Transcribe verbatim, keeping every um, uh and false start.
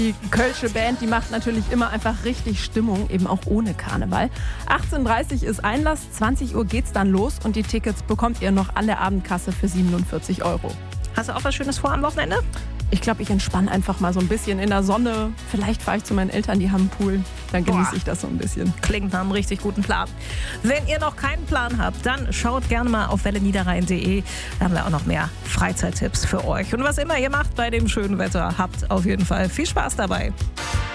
Die Kölsche Band, die macht natürlich immer einfach richtig Stimmung, eben auch ohne Karneval. achtzehn Uhr dreißig ist Einlass, zwanzig Uhr geht's dann los und die Tickets bekommt ihr noch an der Abendkasse für siebenundvierzig Euro. Hast du auch was Schönes vor am Wochenende? Ich glaube, ich entspanne einfach mal so ein bisschen in der Sonne. Vielleicht fahre ich zu meinen Eltern, die haben einen Pool. Dann genieße ich das so ein bisschen. Klingt nach einem richtig guten Plan. Wenn ihr noch keinen Plan habt, dann schaut gerne mal auf welle niederrhein punkt de. Da haben wir auch noch mehr Freizeittipps für euch. Und was immer ihr macht bei dem schönen Wetter, habt auf jeden Fall viel Spaß dabei.